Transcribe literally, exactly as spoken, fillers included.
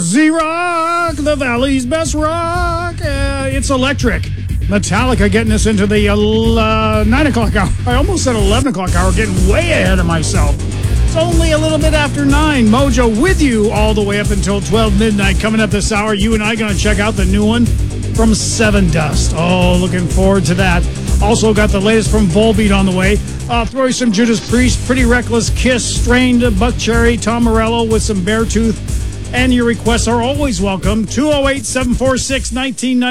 Z-Rock, the Valley's best rock. Uh, it's electric. Metallica getting us into the uh, nine o'clock hour. I almost said eleven o'clock hour, getting way ahead of myself. It's only a little bit after nine. Mojo with you all the way up until twelve midnight. Coming up this hour, you and I going to check out the new one from Seven Dust. Oh, looking forward to that. Also got the latest from Volbeat on the way. Uh, throw you some Judas Priest, Pretty Reckless, Kiss, Strained, Buck Cherry, Tom Morello with some Beartooth. And your requests are always welcome. two oh eight, seven four six, one nine nine